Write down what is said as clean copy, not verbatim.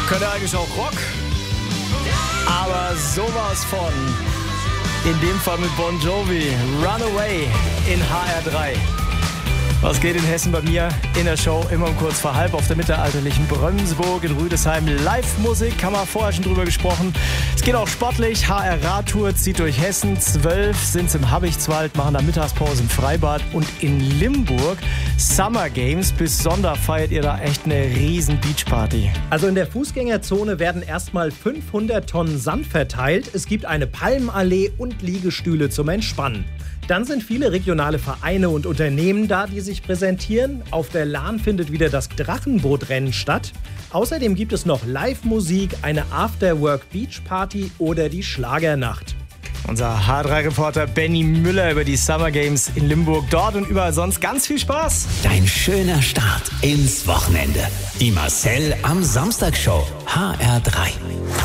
Könnte eigentlich auch Rock, aber sowas von. In dem Fall mit Bon Jovi, Runaway in HR3. Was geht in Hessen bei mir in der Show? Immer um kurz vor halb auf der mittelalterlichen Brömsburg in Rüdesheim. Live-Musik, haben wir vorher schon drüber gesprochen. Es geht auch sportlich. HR-Radtour zieht durch Hessen. 12 sind's im Habichtswald, machen da Mittagspause im Freibad. Und in Limburg Summer Games. Bis Sonntag feiert ihr da echt eine riesen Beachparty. Also in der Fußgängerzone werden erstmal 500 Tonnen Sand verteilt. Es gibt eine Palmenallee und Liegestühle zum Entspannen. Dann sind viele regionale Vereine und Unternehmen da, die sich präsentieren. Auf der Lahn findet wieder das Drachenbootrennen statt. Außerdem gibt es noch Live-Musik, eine After-Work-Beach-Party oder die Schlagernacht. Unser H3-Reporter Benny Müller über die Summer Games in Limburg. Dort und überall sonst ganz viel Spaß. Dein schöner Start ins Wochenende. Die Marcel am Samstag Show. HR3.